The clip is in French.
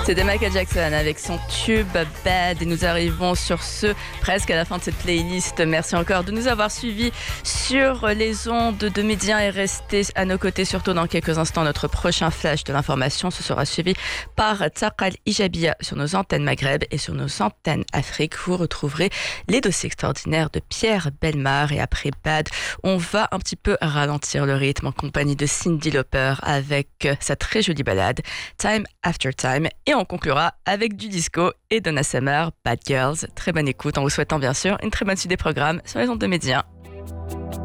C'était Michael Jackson avec son tube Bad et nous arrivons sur ce presque à la fin de cette playlist. Merci encore de nous avoir suivis sur les ondes de Média et restez à nos côtés surtout dans quelques instants. Notre prochain flash de l'information ce sera suivi par Tsakal Ijabia sur nos antennes Maghreb et sur nos antennes Afrique. Vous retrouverez les dossiers extraordinaires de Pierre Bellemare et après Bad, on va un petit peu ralentir le rythme en compagnie de Cyndi Lauper avec sa très jolie ballade Time After Time et on conclura avec du disco et Donna Summer, Bad Girls. Très bonne écoute en vous souhaitant bien sûr une très bonne suite des programmes sur les ondes de Média.